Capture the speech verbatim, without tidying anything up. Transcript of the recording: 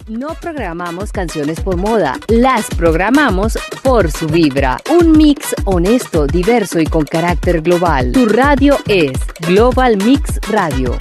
No programamos canciones por moda, las programamos por su vibra. Un mix honesto, diverso y con carácter global. Tu radio es Global Mix Radio.